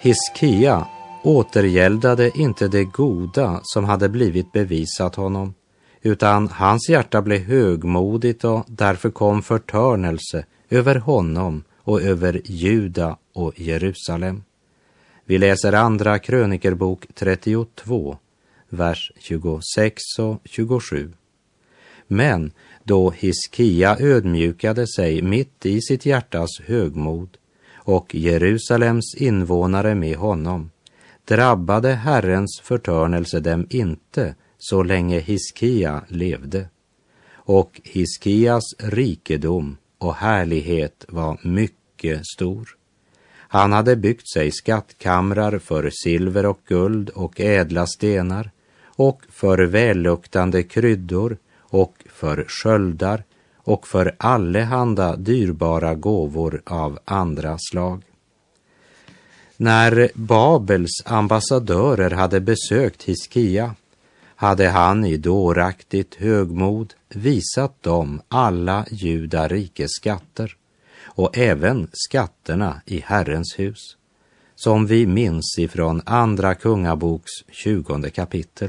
Hiskia återgäldade inte det goda som hade blivit bevisat honom, utan hans hjärta blev högmodigt och därför kom förtörnelse över honom och över Juda och Jerusalem. Vi läser andra krönikerbok 32, vers 26 och 27. Men då Hiskia ödmjukade sig mitt i sitt hjärtas högmod och Jerusalems invånare med honom, drabbade Herrens förtörnelse dem inte så länge Hiskia levde. Och Hiskias rikedom och härlighet var mycket stor. Han hade byggt sig skattkamrar för silver och guld och ädla stenar och för välluktande kryddor och för sköldar och för allehanda dyrbara gåvor av andra slag. När Babels ambassadörer hade besökt Hiskia hade han i dåraktigt högmod visat dem alla judarikes skatter och även skatterna i Herrens hus, som vi minns ifrån andra kungaboks 20 kapitel.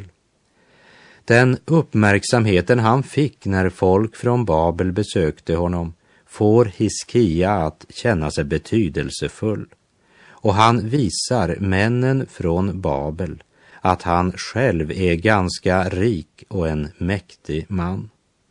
Den uppmärksamheten han fick när folk från Babel besökte honom får Hiskia att känna sig betydelsefull, och han visar männen från Babel att han själv är ganska rik och en mäktig man.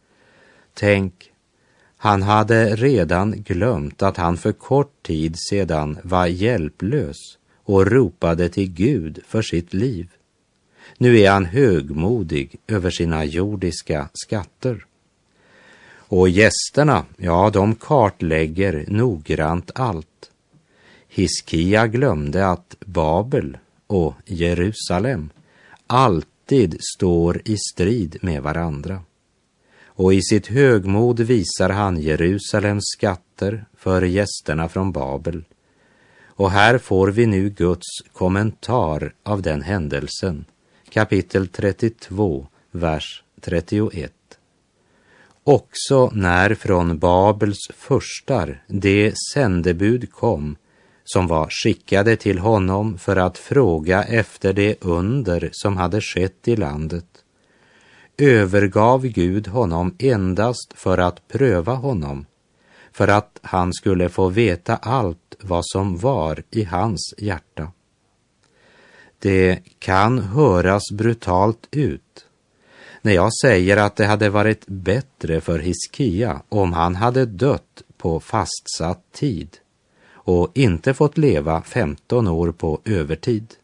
Tänk, han hade redan glömt att han för kort tid sedan var hjälplös och ropade till Gud för sitt liv. Nu är han högmodig över sina jordiska skatter. Och gästerna, ja, de kartlägger noggrant allt. Hiskia glömde att Babel och Jerusalem alltid står i strid med varandra. Och i sitt högmod visar han Jerusalems skatter för gästerna från Babel. Och här får vi nu Guds kommentar av den händelsen. Kapitel 32, vers 31. Också när från Babels furstar det sändebud kom, som var skickade till honom för att fråga efter det under som hade skett i landet, övergav Gud honom endast för att pröva honom, för att han skulle få veta allt vad som var i hans hjärta. Det kan höras brutalt ut när jag säger att det hade varit bättre för Hiskia om han hade dött på fastsatt tid och inte fått leva 15 år på övertid.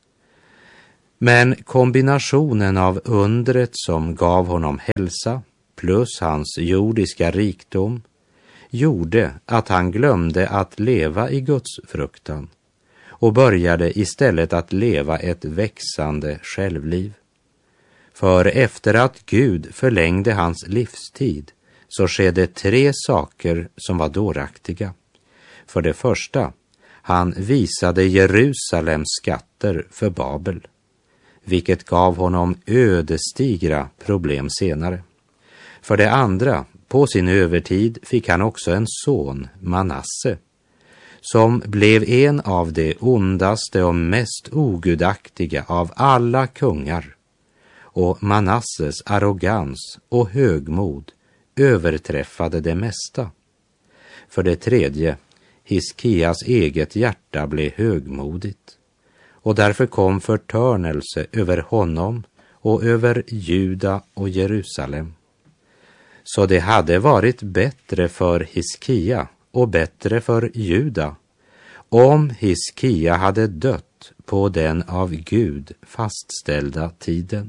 Men kombinationen av undret som gav honom hälsa plus hans jordiska rikdom gjorde att han glömde att leva i Guds fruktan och började istället att leva ett växande självliv. För efter att Gud förlängde hans livstid så skedde 3 saker som var dåraktiga. För det första, han visade Jerusalems skatter för Babel, vilket gav honom ödesdigra problem senare. För det andra, på sin övertid fick han också en son, Manasse, som blev en av de ondaste och mest ogudaktiga av alla kungar, och Manasses arrogans och högmod överträffade det mesta. För det tredje, Hiskias eget hjärta blev högmodigt, och därför kom förtörnelse över honom och över Juda och Jerusalem. Så det hade varit bättre för Hiskia och bättre för Juda om Hiskia hade dött på den av Gud fastställda tiden.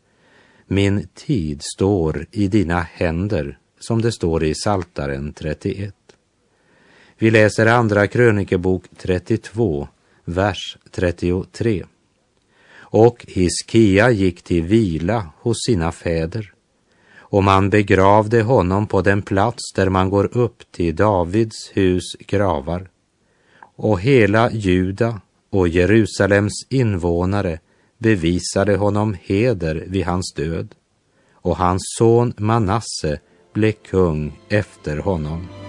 Min tid står i dina händer, som det står i Psaltaren 31. Vi läser andra krönikebok 32, vers 33. Och Hiskia gick till vila hos sina fäder, och man begravde honom på den plats där man går upp till Davids hus gravar. Och hela Juda och Jerusalems invånare bevisade honom heder vid hans död, och hans son Manasse blev kung efter honom.